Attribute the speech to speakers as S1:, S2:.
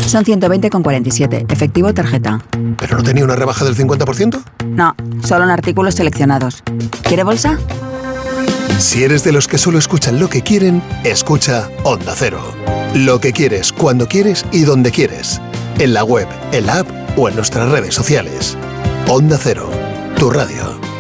S1: Son 120,47. Efectivo o tarjeta.
S2: ¿Pero no tenía una rebaja del 50%?
S1: No, solo en artículos seleccionados. ¿Quiere bolsa?
S2: Si eres de los que solo escuchan lo que quieren, escucha Onda Cero. Lo que quieres, cuando quieres y donde quieres. En la web, en la app o en nuestras redes sociales. Onda Cero, tu radio.